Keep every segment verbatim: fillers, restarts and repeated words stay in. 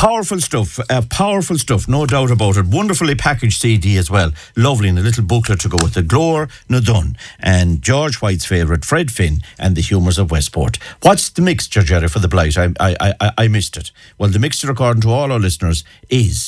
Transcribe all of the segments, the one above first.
Powerful stuff, uh, powerful stuff, no doubt about it. Wonderfully packaged C D as well. Lovely, and a little booklet to go with the Glór na Dun and George White's favourite, Fred Finn, and the humours of Westport. What's the mixture, Jerry, for the Blight? I, I, I, I missed it. Well, the mixture, according to all our listeners, is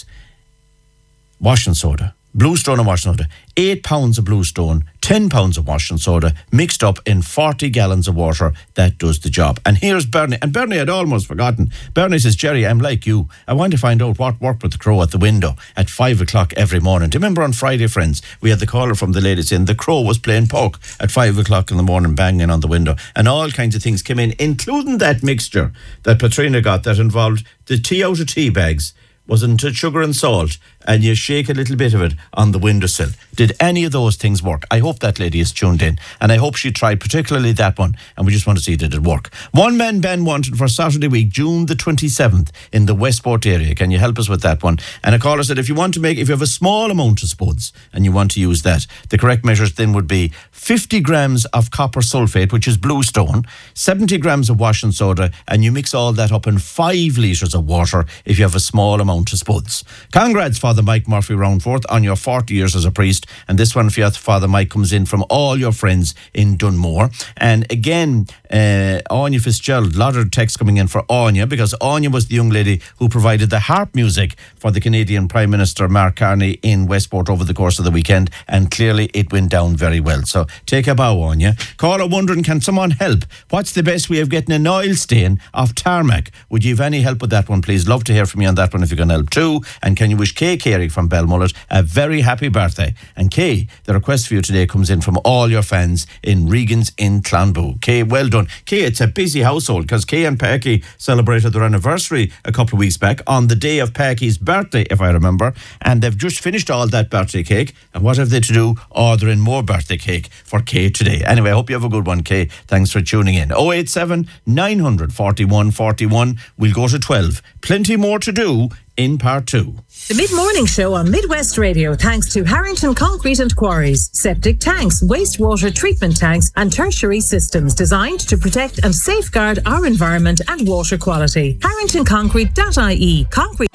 washing soda, Bluestone and washing soda, eight pounds of Bluestone, ten pounds of washing soda, mixed up in forty gallons of water. That does the job. And here's Bernie. And Bernie had almost forgotten. Bernie says, Jerry, I'm like you. I want to find out what worked with the crow at the window at five o'clock every morning. Do you remember on Friday, friends, we had the caller from the lady saying the crow was playing poke at five o'clock in the morning, banging on the window. And all kinds of things came in, including that mixture that Patrina got that involved the tea out of tea bags, wasn't it sugar and salt, and you shake a little bit of it on the windowsill. Did any of those things work? I hope that lady is tuned in, and I hope she tried particularly that one, and we just want to see did it work. One man Ben wanted for Saturday week, June the twenty-seventh, in the Westport area. Can you help us with that one? And a caller said if you want to make, if you have a small amount of spuds and you want to use that, the correct measures then would be fifty grams of copper sulfate, which is Bluestone, seventy grams of washing soda, and you mix all that up in five litres of water if you have a small amount of spuds. Congrats, Father Mike Murphy Roundforth, on your forty years as a priest. And this one for you, Father Mike, comes in from all your friends in Dunmore. And again, uh, Anya Fitzgerald, a lot of texts coming in for Anya, because Anya was the young lady who provided the harp music for the Canadian Prime Minister Mark Carney in Westport over the course of the weekend. And clearly it went down very well. So take a bow, Anya. Caller wondering, can someone help? What's the best way of getting an oil stain off tarmac? Would you have any help with that one, please? Love to hear from you on that one if you can help too. And can you wish Kay Carey from Belmullet a very happy birthday? And Kay, the request for you today comes in from all your fans in Regan's in Clonboo. Kay, well done. Kay, it's a busy household because Kay and Packy celebrated their anniversary a couple of weeks back on the day of Packy's birthday, if I remember, and they've just finished all that birthday cake. And what have they to do? Ordering more birthday cake for Kay today. Anyway, I hope you have a good one, Kay. Thanks for tuning in. oh eight seven, nine forty-one, forty-one. We'll go to twelve. Plenty more to do in part two. The Mid-Morning Show on Midwest Radio, thanks to Harrington Concrete and Quarries. Septic tanks, wastewater treatment tanks and tertiary systems designed to protect and safeguard our environment and water quality. harrington concrete dot I E. Concrete.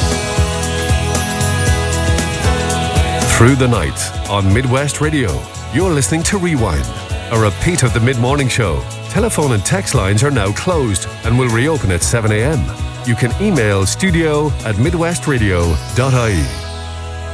Through the night on Midwest Radio, you're listening to Rewind, a repeat of the Mid-Morning Show. Telephone and text lines are now closed and will reopen at seven a.m. You can email studio at midwestradio dot I E.